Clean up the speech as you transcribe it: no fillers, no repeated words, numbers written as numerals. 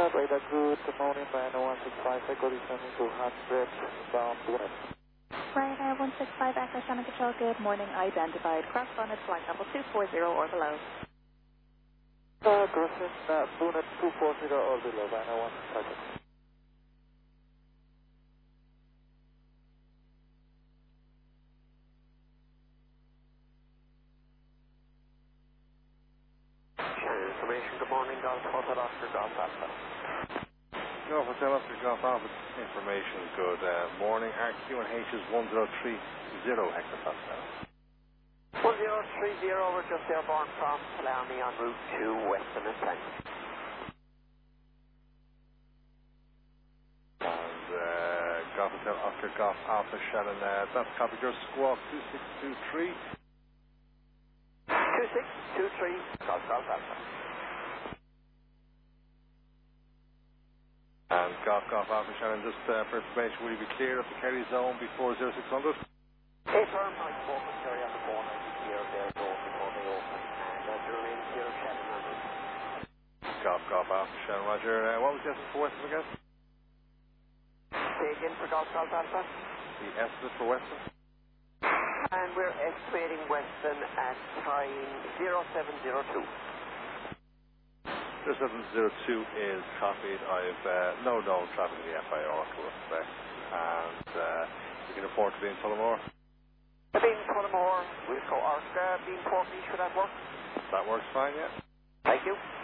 Radar, good morning, Rhino 165, Echo descending to 100, bound west. Radar 165, Echo Shannon Control, good morning, identified. Cross bonnet, flight level 240 or below. Crossing bonnet 240 or below, Rhino 165. Information, good morning, Golf Hotel Oscar, Golf Alpha. Golf Hotel Oscar, Golf Alpha, information is good. Morning, RQ&H is 1030 hectopascal. 1030, we're just airborne from Killarney en route to Western Atlantic. And Golf Hotel Oscar, Golf Alpha, Shannon, that's copy your squawk 2623. 2623, Golf Alpha. And Golf Alpha, Shannon, just for information, will you be clear of the Kerry zone before 0600? Firm, I spoke with Kerry on the phone, I'll be clear of their zone before they open, and there remains 0700. Golf Alpha, Shannon, roger. What was the estimate for Western again? Say again for Golf Alpha. The estimate for Western? And we're estimating Western at time 0702. 0702 is copied. I've no known traffic in the FIR to respect, and you can afford to be in Tullamore. Being Tullamore, we'll go Arca, being 40, should that work? That works fine, yeah. Thank you.